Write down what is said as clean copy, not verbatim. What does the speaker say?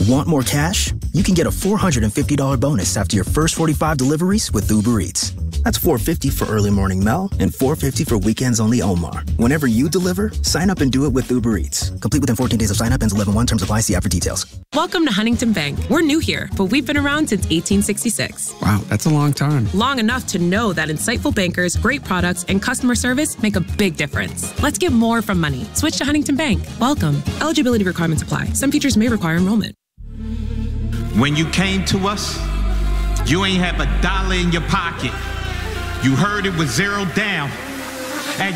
Want more cash? You can get a $450 bonus after your first 45 deliveries with Uber Eats. That's $450 for early morning Mel and $450 for weekends only Omar. Whenever you deliver, sign up and do it with Uber Eats. Complete within 14 days of sign up, ends 11/1. Terms apply. See app for details. Welcome to Huntington Bank. We're new here, but we've been around since 1866. Wow, that's a long time. Long enough to know that insightful bankers, great products, and customer service make a big difference. Let's get more from money. Switch to Huntington Bank. Welcome. Eligibility requirements apply. Some features may require enrollment. When you came to us, you ain't have $1 in your pocket. You heard it was 0 down.